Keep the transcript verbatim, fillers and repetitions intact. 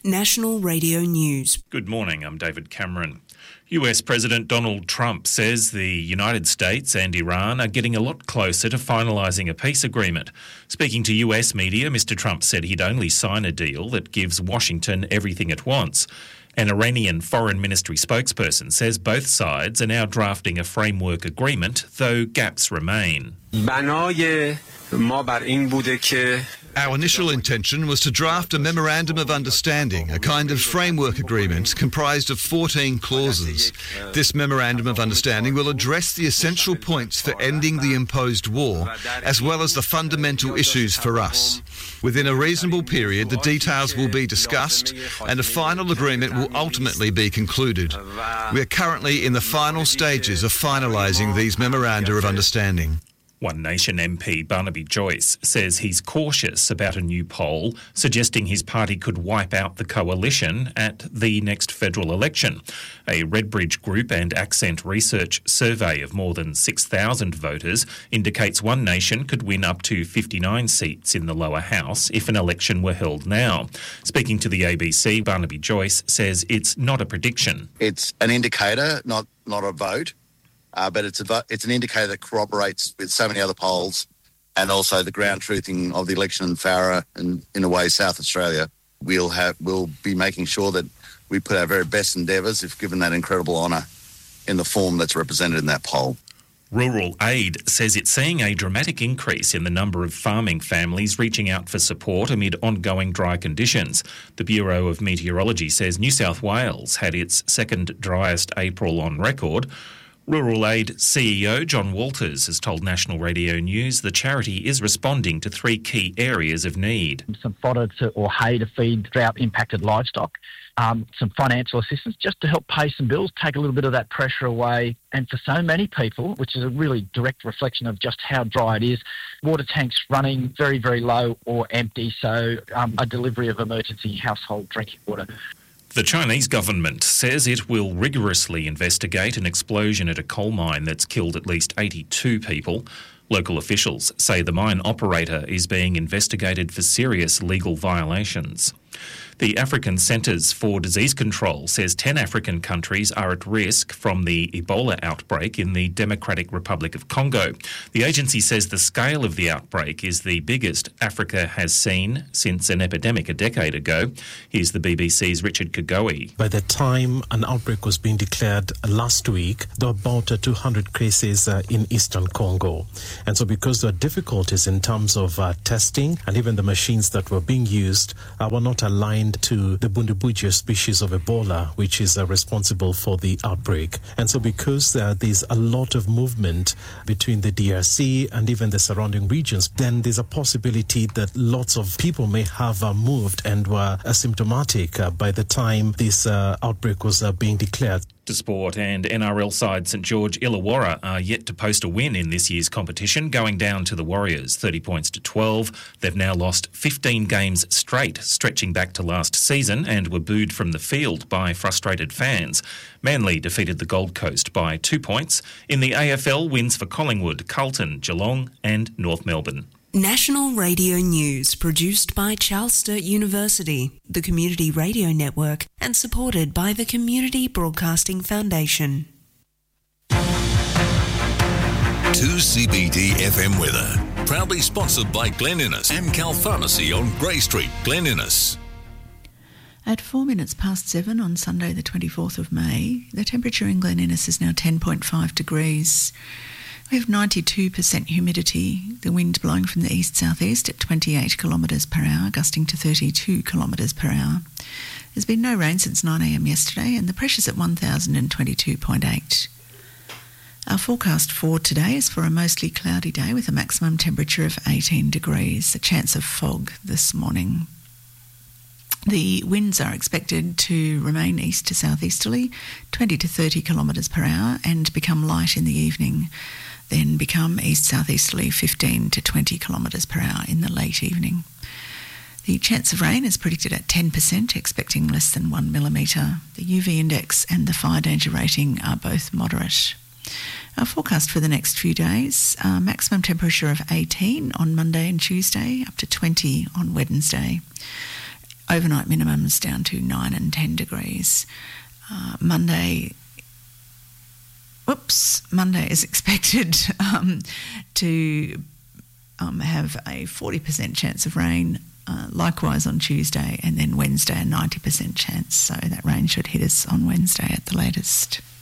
National Radio News. Good morning, I'm David Cameron. U S President Donald Trump says the United States and Iran are getting a lot closer to finalising a peace agreement. Speaking to U S media, Mister Trump said he'd only sign a deal that gives Washington everything it wants. An Iranian Foreign Ministry spokesperson says both sides are now drafting a framework agreement, though gaps remain. Our initial intention was to draft a memorandum of understanding, a kind of framework agreement comprised of fourteen clauses. This memorandum of understanding will address the essential points for ending the imposed war, as well as the fundamental issues for us. Within a reasonable period, the details will be discussed and a final agreement will ultimately be concluded. We are currently in the final stages of finalising these memoranda of understanding. One Nation M P Barnaby Joyce says he's cautious about a new poll suggesting his party could wipe out the coalition at the next federal election. A Redbridge Group and Accent Research survey of more than six thousand voters indicates One Nation could win up to fifty-nine seats in the lower house if an election were held now. Speaking to the A B C, Barnaby Joyce says it's not a prediction. It's an indicator, not, not a vote. Uh, but it's a, it's an indicator that corroborates with so many other polls and also the ground truthing of the election in Farah and, in a way, South Australia. We'll have we'll be making sure that we put our very best endeavours, if given that incredible honour, in the form that's represented in that poll. Rural Aid says it's seeing a dramatic increase in the number of farming families reaching out for support amid ongoing dry conditions. The Bureau of Meteorology says New South Wales had its second driest April on record. Rural Aid C E O John Walters has told National Radio News the charity is responding to three key areas of need. Some fodder to, or hay to feed drought-impacted livestock, um, some financial assistance just to help pay some bills, take a little bit of that pressure away. And for so many people, which is a really direct reflection of just how dry it is, water tanks running very, very low or empty, so um, a delivery of emergency household drinking water. The Chinese government says it will rigorously investigate an explosion at a coal mine that's killed at least eighty-two people. Local officials say the mine operator is being investigated for serious legal violations. The African Centres for Disease Control says ten African countries are at risk from the Ebola outbreak in the Democratic Republic of Congo. The agency says the scale of the outbreak is the biggest Africa has seen since an epidemic a decade ago. Here's the B B C's Richard Kagoe. By the time an outbreak was being declared last week, there were about uh, two hundred cases uh, in eastern Congo. And so because there are difficulties in terms of uh, testing and even the machines that were being used uh, were not aligned to the Bundibugyo species of Ebola, which is uh, responsible for the outbreak. And so because uh, there's a lot of movement between the D R C and even the surrounding regions, then there's a possibility that lots of people may have uh, moved and were asymptomatic uh, by the time this uh, outbreak was uh, being declared. To sport, and N R L side St George Illawarra are yet to post a win in this year's competition, going down to the Warriors thirty points to twelve. They've now lost fifteen games straight, stretching back to last season, and were booed from the field by frustrated fans. Manly defeated the Gold Coast by two points. In the A F L, wins for Collingwood, Carlton, Geelong and North Melbourne. National Radio News, produced by Charles Sturt University, the Community Radio Network, and supported by the Community Broadcasting Foundation. two C B D F M weather, proudly sponsored by Glen Innes, Amcal Pharmacy on Grey Street, Glen Innes. At four minutes past seven on Sunday the twenty-fourth of May, the temperature in Glen Innes is now ten point five degrees. We have ninety-two percent humidity, the wind blowing from the east-southeast at twenty-eight kilometres per hour, gusting to thirty-two kilometres per hour. There's been no rain since nine a m yesterday, and the pressure's at one thousand twenty-two point eight. Our forecast for today is for a mostly cloudy day with a maximum temperature of eighteen degrees, a chance of fog this morning. The winds are expected to remain east to southeasterly, twenty to thirty kilometres per hour, and become light in the evening, then become east-southeasterly, fifteen to twenty kilometres per hour in the late evening. The chance of rain is predicted at ten percent, expecting less than one millimetre. The U V index and the fire danger rating are both moderate. Our forecast for the next few days, uh, maximum temperature of eighteen on Monday and Tuesday, up to twenty on Wednesday. overnight minimums down to nine and ten degrees. Uh, Monday, whoops, Monday is expected um, to um, have a forty percent chance of rain, uh, likewise on Tuesday, and then Wednesday a ninety percent chance. So that rain should hit us on Wednesday at the latest.